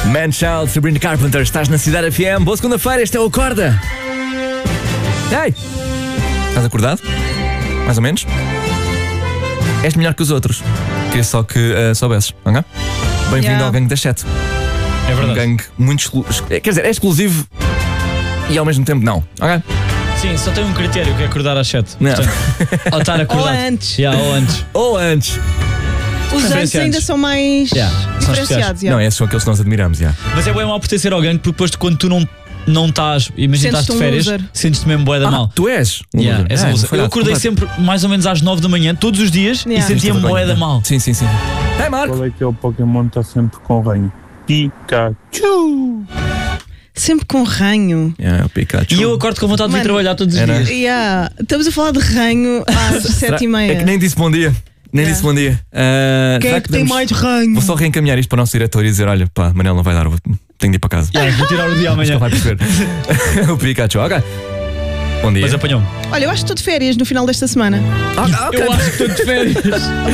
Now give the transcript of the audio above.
Man-Child, Sabrina Carpenter, estás na Cidade FM. Boa segunda-feira, este é o Acorda. Ei, estás acordado? Mais ou menos? És melhor que os outros. Queria só que soubesses, ok? Bem-vindo ao gangue das 7. É verdade. Um gangue muito exclusivo. Quer dizer, é exclusivo e ao mesmo tempo não, ok? Sim, só tem um critério, que é acordar às 7. Não. Portanto, ou estar acordado. Ou antes. Ou antes. Ou antes. Os antes ainda são mais são diferenciados. Não, esses são aqueles que nós admiramos, já. Mas é bem mal pertencer ao gangue, porque depois quando tu não estás, imagina estás de férias, sentes-te mesmo bué da mal. Tu és um loser. És um loser. Eu acordei sempre mais ou menos às 9 da manhã, todos os dias, e sentia-me bué da mal. Sim. Ei, Marco! Qual é que é o Pokémon que está sempre com ranho? Pikachu! Sempre com ranho. O Pikachu. E eu acordo com vontade de vir trabalhar todos os dias. Estamos a falar de ranho às 7h30. É que nem disse bom dia. Disse bom dia. Quem é que tem mais ranho? Vou só reencaminhar isto para o nosso diretor e dizer: olha, pá, Manel não vai dar, tenho de ir para casa. Vou tirar o dia amanhã. Ele vai perceber. O Pikachu, ok. Bom dia. Mas apanhou-me. Olha, eu acho que estou de férias no final desta semana. Eu acho que estou de férias.